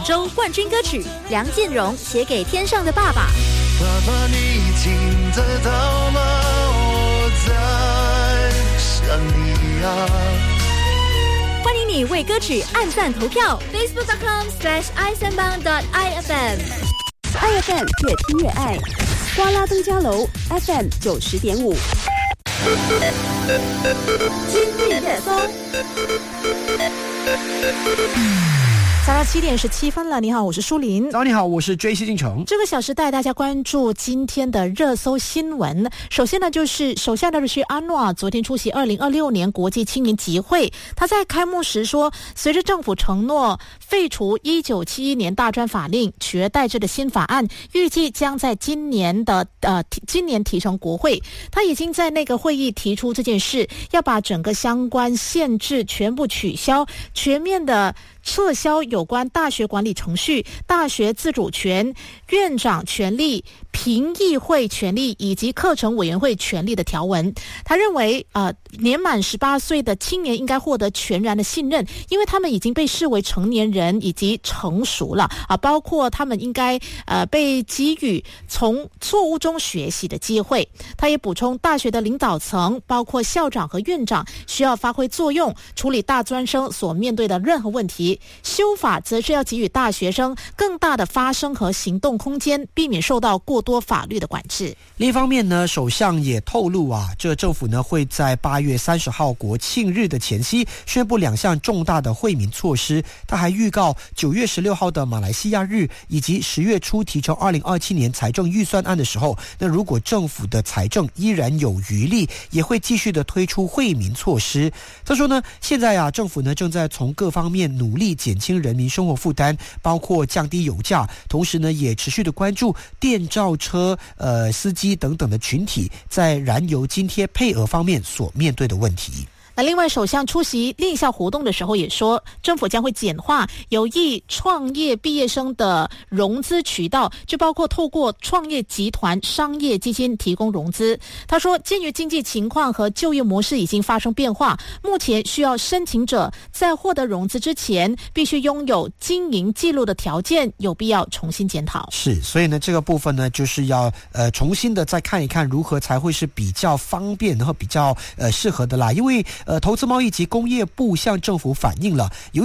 周冠军歌曲，梁建荣写给天上的爸爸。 爸爸，你听得到吗？我在想你啊。 欢迎你为歌曲按赞投票 facebook.com/isanbang.ifm IFM 越听越爱，瓜拉登嘉楼 FM 90.5。 今日热搜。 早上7点17分了，你好，我是舒琳。 早，你好，我是 JC 进城。 这个小时带大家关注今天的热搜新闻。首先呢，就是首相的是安诺昨天出席2026年国际青年集会，他在开幕时说，随着政府承诺废除1971年大专法令，取而代之的新法案预计将在今年提呈国会。他已经在那个会议提出这件事，要把整个相关限制全部取消，全面的撤销有关大学管理程序、大学自主权、院长权力、评议会权力以及课程委员会权力的条文。他认为年满18岁的青年应该获得全然的信任，因为他们已经被视为成年人以及成熟了包括他们应该被给予从错误中学习的机会。他也补充，大学的领导层包括校长和院长需要发挥作用，处理大专生所面对的任何问题。修法则是要给予大学生更大的发声和行动空间，避免受到过多法律的管制。 另一方面呢，首相也透露这政府呢会在8月30号国庆日的前夕宣布2项重大的惠民措施。他还预告9月16号的马来西亚日以及10月初提呈2027年财政预算案的时候，那如果政府的财政依然有余力，也会继续的推出惠民措施。他说呢，现在政府呢正在从各方面努力减轻人民生活负担，包括降低油价，同时呢也持续的关注电召车司机等等的群体在燃油津贴配额方面所面对的问题。 另外，首相出席立校活动的时候也说，政府将会简化有意创业毕业生的融资渠道，就包括透过创业集团、商业基金提供融资。他说，鉴于经济情况和就业模式已经发生变化，目前需要申请者在获得融资之前必须拥有经营记录的条件，有必要重新检讨。 是，所以呢这个部分呢就是要重新的再看一看如何才会是比较方便然后比较适合的啦。因为投资贸易及工业部向政府反映了有